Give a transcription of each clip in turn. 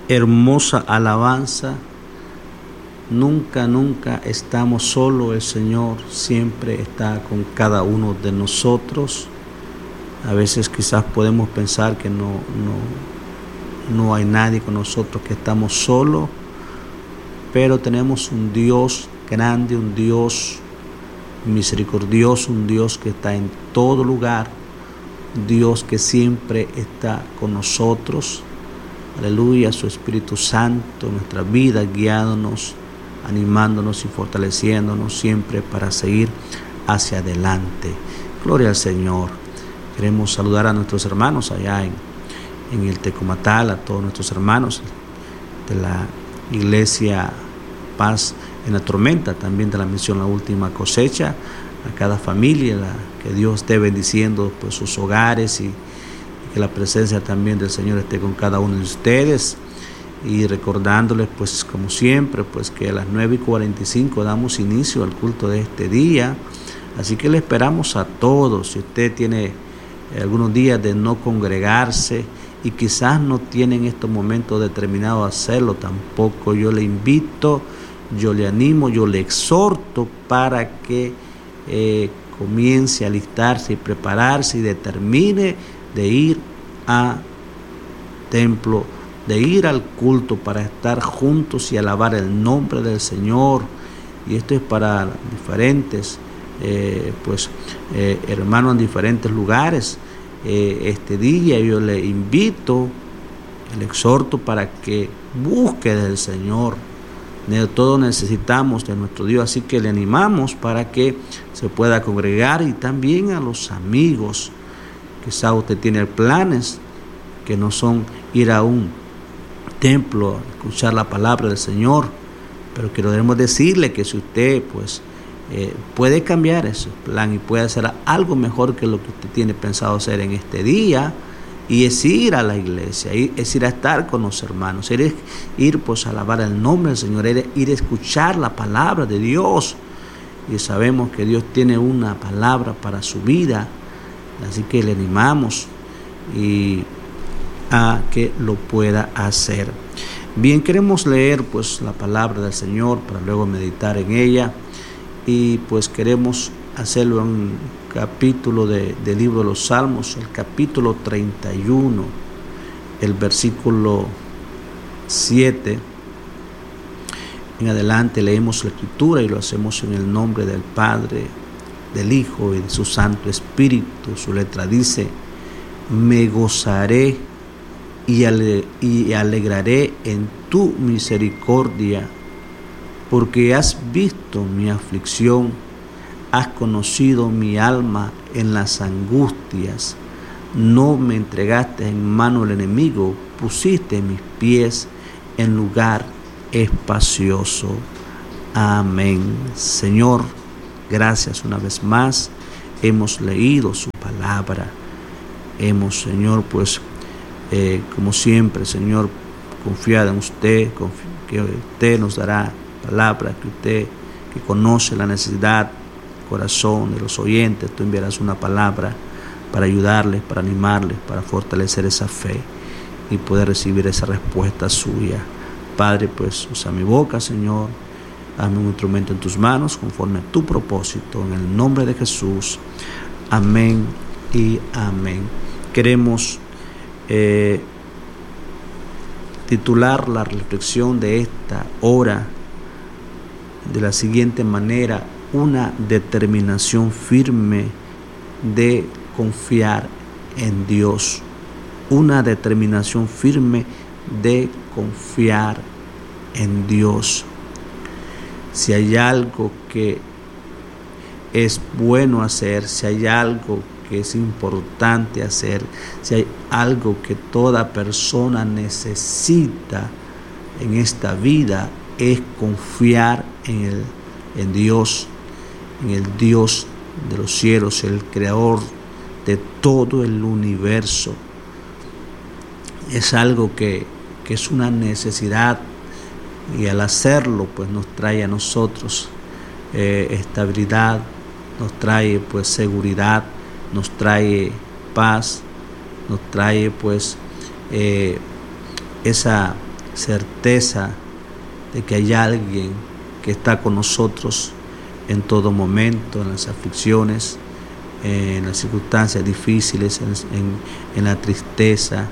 hermosa alabanza. Nunca, nunca estamos solos. El Señor siempre está con cada uno de nosotros. A veces quizás podemos pensar que no hay nadie con nosotros, que estamos solos, pero tenemos un Dios grande, un Dios misericordioso, un Dios que está en todo lugar, un Dios que siempre está con nosotros. Aleluya, su Espíritu Santo en nuestra vida, guiándonos, animándonos y fortaleciéndonos siempre para seguir hacia adelante. Gloria al Señor. Queremos saludar a nuestros hermanos allá en el Tecomatal, a todos nuestros hermanos de la Iglesia Paz en la Tormenta, también de la misión La Última Cosecha, a cada familia, que Dios esté bendiciendo pues sus hogares y que la presencia también del Señor esté con cada uno de ustedes, y recordándoles pues como siempre pues que a las 9:45 damos inicio al culto de este día, así que le esperamos a todos. Si usted tiene algunos días de no congregarse y quizás no tiene en estos momentos determinado a hacerlo tampoco, yo le invito, yo le animo, yo le exhorto para que comience a alistarse y prepararse y determine de ir a templo, de ir al culto para estar juntos y alabar el nombre del Señor. Y esto es para diferentes hermanos en diferentes lugares. Este día yo le invito, le exhorto para que busque del Señor. Todos necesitamos de nuestro Dios, así que le animamos para que se pueda congregar, y también a los amigos. Quizá usted tiene planes que no son ir a un templo a escuchar la palabra del Señor, pero queremos decirle que si usted puede cambiar ese plan y puede hacer algo mejor que lo que usted tiene pensado hacer en este día, y es ir a la iglesia, es ir a estar con los hermanos, es ir pues a alabar el nombre del Señor, es ir a escuchar la palabra de Dios. Y sabemos que Dios tiene una palabra para su vida, así que le animamos a que lo pueda hacer. Bien, queremos leer pues la palabra del Señor para luego meditar en ella, y pues queremos hacerlo en capítulo del libro de los Salmos, el capítulo 31, el versículo 7 en adelante. Leemos la escritura y lo hacemos en el nombre del Padre, del Hijo y de su Santo Espíritu. Su letra dice: me gozaré y alegraré en tu misericordia, porque has visto mi aflicción, has conocido mi alma en las angustias. No me entregaste en mano del enemigo, pusiste mis pies en lugar espacioso. Amén. Señor, gracias una vez más. Hemos leído su palabra. Hemos, Señor, como siempre, Señor, confiado en usted, que usted nos dará palabra, que usted, que conoce la necesidad, corazón de los oyentes, tú enviarás una palabra para ayudarles, para animarles, para fortalecer esa fe y poder recibir esa respuesta suya. Padre, pues usa mi boca, Señor, hazme un instrumento en tus manos conforme a tu propósito, en el nombre de Jesús. Amén y amén. Queremos titular la reflexión de esta hora de la siguiente manera: una determinación firme de confiar en Dios. Una determinación firme de confiar en Dios. Si hay algo que es bueno hacer, si hay algo que es importante hacer, si hay algo que toda persona necesita en esta vida, es confiar en Dios, en el Dios de los cielos, el creador de todo el universo. Es algo que es una necesidad, y al hacerlo pues nos trae a nosotros estabilidad, nos trae pues seguridad, nos trae paz, nos trae pues esa certeza de que hay alguien que está con nosotros en todo momento, en las aflicciones, en las circunstancias difíciles, en la tristeza,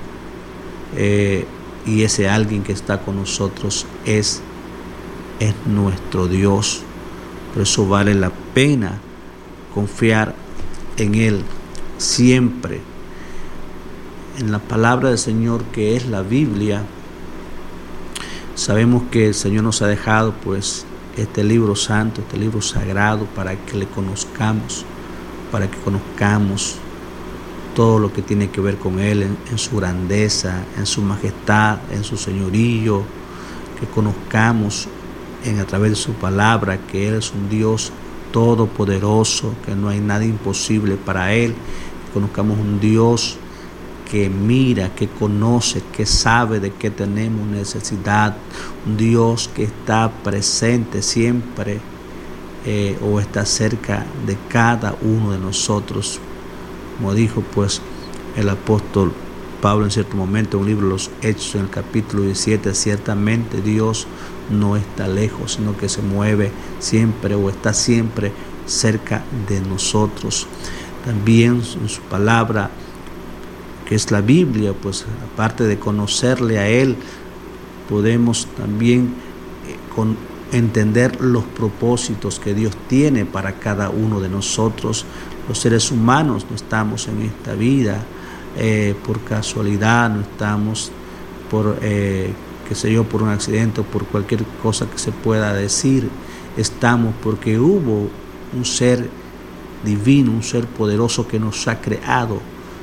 y ese alguien que está con nosotros es nuestro Dios. Por eso vale la pena confiar en Él siempre. En la palabra del Señor, que es la Biblia, sabemos que el Señor nos ha dejado pues este libro santo, este libro sagrado, para que le conozcamos, para que conozcamos todo lo que tiene que ver con Él, en su grandeza, en su majestad, en su señorío, que conozcamos a través de su palabra que Él es un Dios todopoderoso, que no hay nada imposible para Él, que conozcamos un Dios que mira, que conoce, que sabe de qué tenemos necesidad, un Dios que está presente siempre o está cerca de cada uno de nosotros. Como dijo pues el apóstol Pablo en cierto momento en un libro de los Hechos, en el capítulo 17, ciertamente Dios no está lejos, sino que se mueve siempre o está siempre cerca de nosotros. También en su palabra, que es la Biblia, pues aparte de conocerle a Él, podemos también entender los propósitos que Dios tiene para cada uno de nosotros. Los seres humanos no estamos en esta vida por casualidad, no estamos por, por un accidente o por cualquier cosa que se pueda decir. Estamos porque hubo un ser divino, un ser poderoso que nos ha creado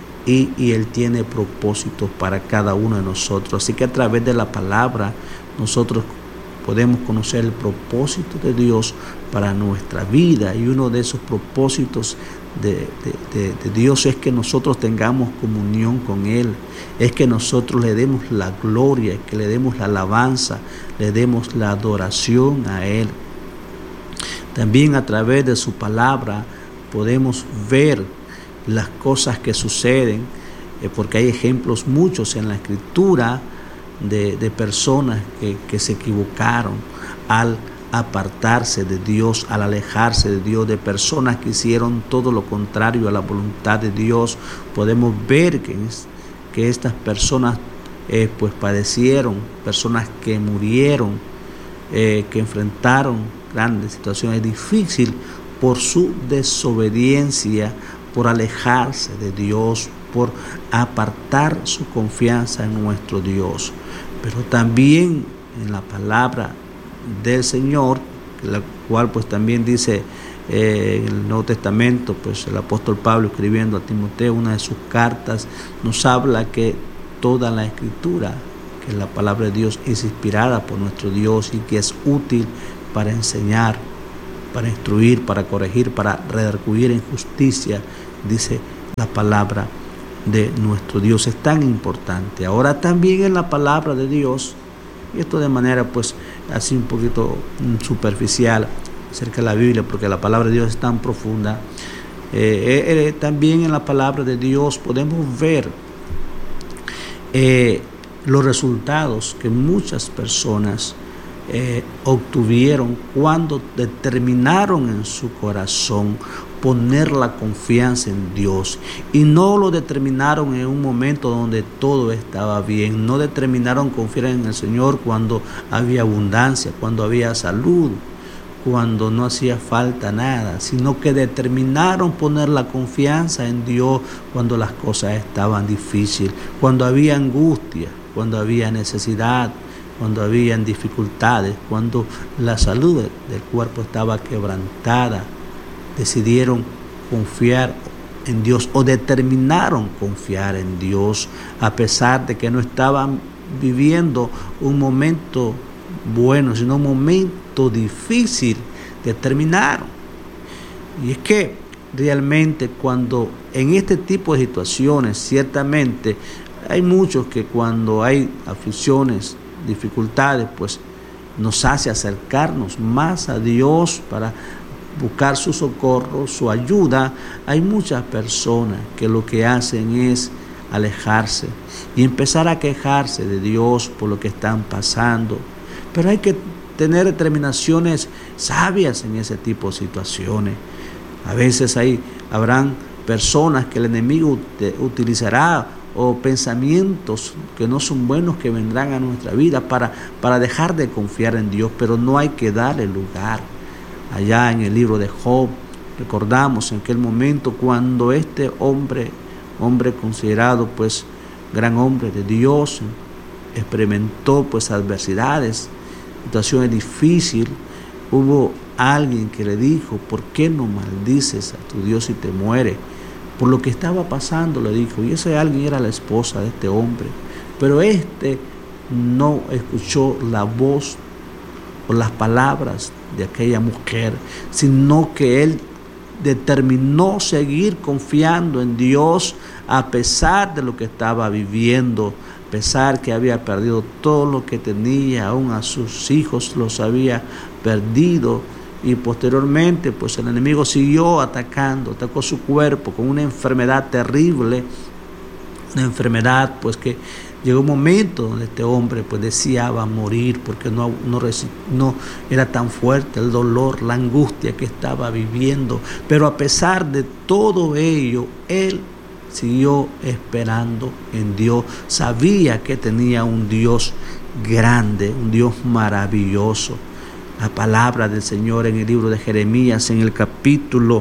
y Él tiene propósitos para cada uno de nosotros. Así que a través de la palabra nosotros podemos conocer el propósito de Dios para nuestra vida, y uno de esos propósitos de Dios es que nosotros tengamos comunión con Él, es que nosotros le demos la gloria, que le demos la alabanza, le demos la adoración a Él. También a través de su palabra podemos ver las cosas que suceden, porque hay ejemplos muchos en la Escritura de personas que se equivocaron al apartarse de Dios, al alejarse de Dios, de personas que hicieron todo lo contrario a la voluntad de Dios. Podemos ver que estas personas pues padecieron, personas que murieron, que enfrentaron grandes situaciones difíciles por su desobediencia, por alejarse de Dios, por apartar su confianza en nuestro Dios. Pero también en la palabra del Señor, la cual pues también dice en el Nuevo Testamento, pues el apóstol Pablo escribiendo a Timoteo, una de sus cartas, nos habla que toda la Escritura, que la palabra de Dios es inspirada por nuestro Dios y que es útil para enseñar, para instruir, para corregir, para redarguir en justicia, dice la palabra de nuestro Dios. Es tan importante. Ahora también en la palabra de Dios, y esto de manera pues así un poquito superficial acerca de la Biblia, porque la palabra de Dios es tan profunda, también en la palabra de Dios podemos ver los resultados que muchas personas obtuvieron cuando determinaron en su corazón poner la confianza en Dios, y no lo determinaron en un momento donde todo estaba bien, no determinaron confiar en el Señor cuando había abundancia, cuando había salud, cuando no hacía falta nada, sino que determinaron poner la confianza en Dios cuando las cosas estaban difíciles, cuando había angustia, cuando había necesidad, cuando habían dificultades, cuando la salud del cuerpo estaba quebrantada. Decidieron confiar en Dios, o determinaron confiar en Dios, a pesar de que no estaban viviendo un momento bueno, sino un momento difícil. Determinaron. Y es que realmente cuando en este tipo de situaciones, ciertamente hay muchos que cuando hay aflicciones, dificultades, pues nos hace acercarnos más a Dios para buscar su socorro, su ayuda. Hay muchas personas que lo que hacen es alejarse y empezar a quejarse de Dios por lo que están pasando. Pero hay que tener determinaciones sabias en ese tipo de situaciones. A veces habrán personas que el enemigo utilizará o pensamientos que no son buenos que vendrán a nuestra vida para dejar de confiar en Dios, pero no hay que darle lugar. Allá en el libro de Job, recordamos en aquel momento cuando este hombre considerado pues gran hombre de Dios, experimentó pues adversidades, situaciones difíciles, hubo alguien que le dijo: ¿por qué no maldices a tu Dios si te muere? Por lo que estaba pasando, le dijo, y ese alguien era la esposa de este hombre. Pero no escuchó la voz o las palabras de aquella mujer, sino que él determinó seguir confiando en Dios a pesar de lo que estaba viviendo, a pesar que había perdido todo lo que tenía, aún a sus hijos los había perdido. Y posteriormente pues el enemigo siguió atacó su cuerpo con una enfermedad terrible, una enfermedad pues que llegó un momento donde este hombre pues deseaba morir porque no era tan fuerte el dolor, la angustia que estaba viviendo. Pero a pesar de todo ello, él siguió esperando en Dios. Sabía que tenía un Dios grande, un Dios maravilloso. La palabra del Señor en el libro de Jeremías, en el capítulo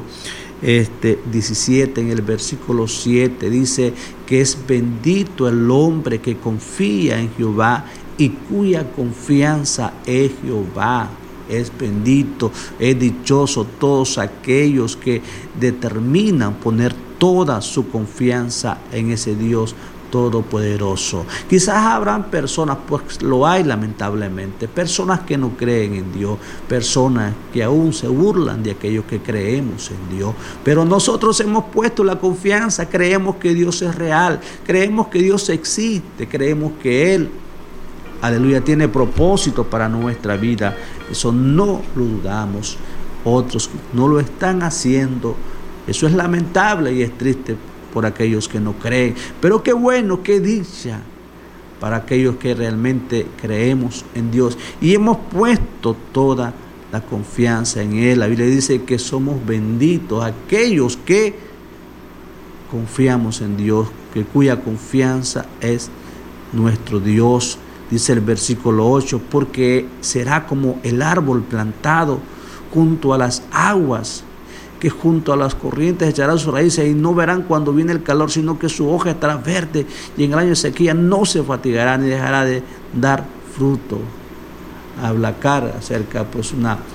17, en el versículo 7, dice que es bendito el hombre que confía en Jehová y cuya confianza es Jehová. Es bendito, es dichoso todos aquellos que determinan poner toda su confianza en ese Dios todopoderoso. Quizás habrán personas, pues lo hay lamentablemente, personas que no creen en Dios, personas que aún se burlan de aquellos que creemos en Dios, pero nosotros hemos puesto la confianza, creemos que Dios es real, creemos que Dios existe, creemos que Él, aleluya, tiene propósito para nuestra vida. Eso no lo dudamos. Otros no lo están haciendo. Eso es lamentable y es triste por aquellos que no creen, pero qué bueno, qué dicha para aquellos que realmente creemos en Dios y hemos puesto toda la confianza en Él. La Biblia dice que somos benditos aquellos que confiamos en Dios, cuya confianza es nuestro Dios. Dice el versículo 8, porque será como el árbol plantado junto a las aguas, que junto a las corrientes echará sus raíces y no verán cuando viene el calor, sino que su hoja estará verde y en el año de sequía no se fatigará ni dejará de dar fruto. Habla acá acerca pues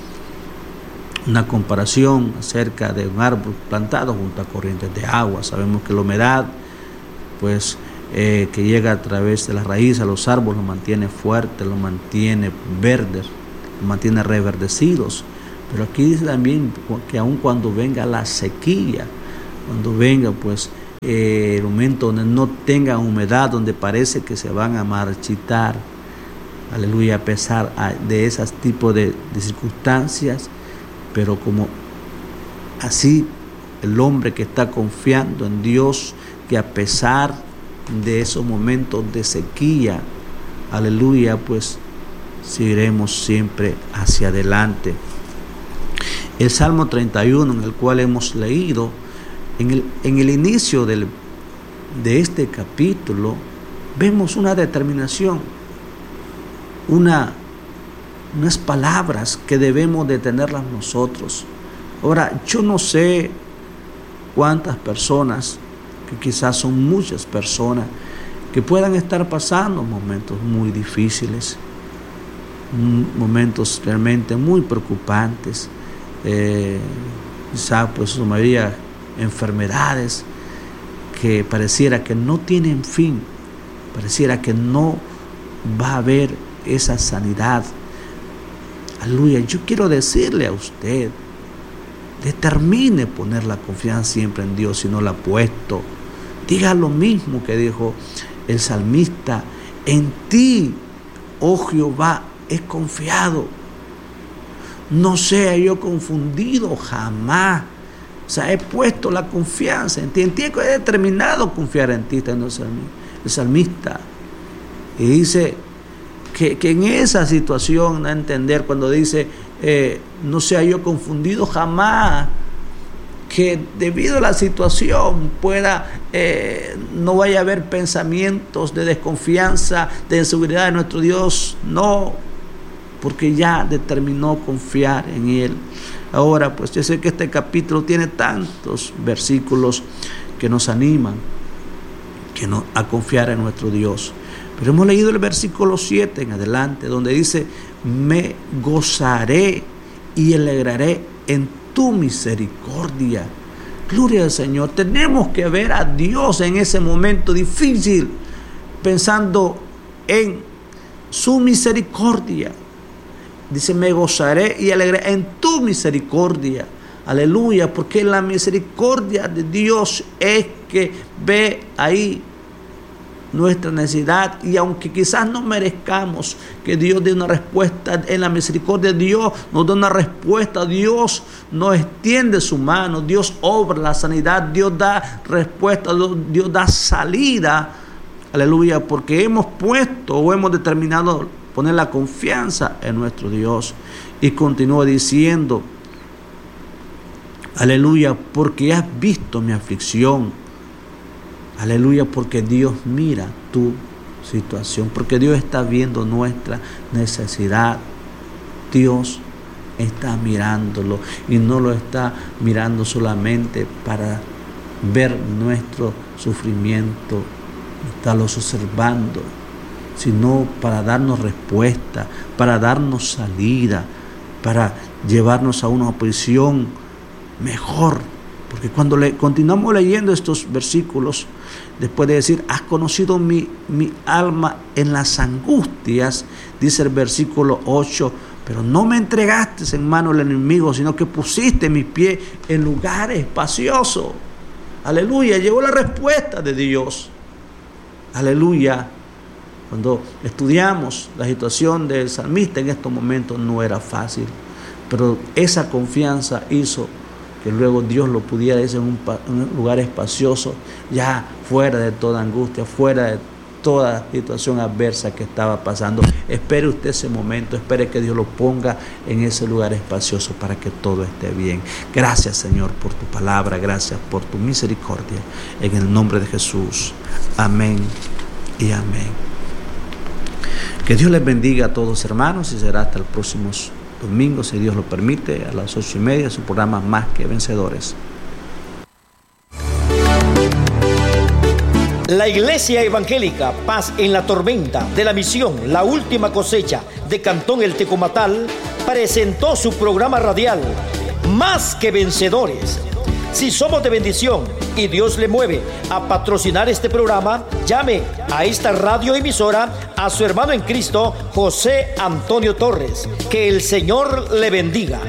una comparación acerca de un árbol plantado junto a corrientes de agua. Sabemos que la humedad pues que llega a través de las raíces a los árboles lo mantiene fuerte, lo mantiene verdes, lo mantiene reverdecidos. Pero aquí dice también que aun cuando venga la sequía, cuando venga pues el momento donde no tenga humedad, donde parece que se van a marchitar, aleluya, a pesar de esos tipos de circunstancias, pero como así el hombre que está confiando en Dios, que a pesar de esos momentos de sequía, aleluya, pues seguiremos siempre hacia adelante. El Salmo 31, en el cual hemos leído, en el inicio de este capítulo, vemos una determinación, unas palabras que debemos de tenerlas nosotros. Ahora, yo no sé cuántas personas, que quizás son muchas personas, que puedan estar pasando momentos muy difíciles, momentos realmente muy preocupantes. Quizás pues sumaría enfermedades que pareciera que no tienen fin, pareciera que no va a haber esa sanidad. Aleluya, yo quiero decirle a usted, determine poner la confianza siempre en Dios si no la ha puesto. Diga lo mismo que dijo el salmista: en ti, oh Jehová, he confiado. No sea yo confundido jamás. sea, he puesto la confianza en ti. En ti he determinado confiar en ti, está el salmista. Y dice que en esa situación, a entender cuando dice, no sea yo confundido jamás, que debido a la situación no vaya a haber pensamientos de desconfianza, de inseguridad de nuestro Dios, no, porque ya determinó confiar en Él. Ahora, pues yo sé que este capítulo tiene tantos versículos que nos animan a confiar en nuestro Dios. Pero hemos leído el versículo 7 en adelante, donde dice, me gozaré y alegraré en tu misericordia. Gloria al Señor. Tenemos que ver a Dios en ese momento difícil, pensando en su misericordia. Dice, me gozaré y alegraré en tu misericordia. Aleluya, porque la misericordia de Dios es que ve ahí nuestra necesidad, y aunque quizás no merezcamos que Dios dé una respuesta, en la misericordia de Dios nos da una respuesta. Dios nos extiende su mano, Dios obra la sanidad, Dios da respuesta, Dios da salida. Aleluya, porque hemos puesto o hemos determinado poner la confianza en nuestro Dios. Y continúa diciendo, aleluya, porque has visto mi aflicción. Aleluya, porque Dios mira tu situación, porque Dios está viendo nuestra necesidad. Dios está mirándolo, y no lo está mirando solamente para ver nuestro sufrimiento, estarlo observando, sino para darnos respuesta, para darnos salida, para llevarnos a una posición mejor. Porque cuando continuamos leyendo estos versículos, después de decir, has conocido mi alma en las angustias, dice el versículo 8, pero no me entregaste en mano del enemigo, sino que pusiste mis pies en lugares espaciosos. Aleluya, llegó la respuesta de Dios. Aleluya. Cuando estudiamos la situación del salmista en estos momentos no era fácil, pero esa confianza hizo que luego Dios lo pudiera decir en un lugar espacioso, ya fuera de toda angustia, fuera de toda situación adversa que estaba pasando. Espere usted ese momento, espere que Dios lo ponga en ese lugar espacioso para que todo esté bien. Gracias, Señor, por tu palabra, gracias por tu misericordia, en el nombre de Jesús. Amén y amén. Que Dios les bendiga a todos, hermanos, y será hasta el próximo domingo, si Dios lo permite, a las 8:30, su programa Más que Vencedores. La Iglesia Evangélica Paz en la Tormenta de la Misión La Última Cosecha de Cantón El Tecomatal presentó su programa radial Más que Vencedores. Si somos de bendición y Dios le mueve a patrocinar este programa, llame a esta radioemisora a su hermano en Cristo, José Antonio Torres. Que el Señor le bendiga.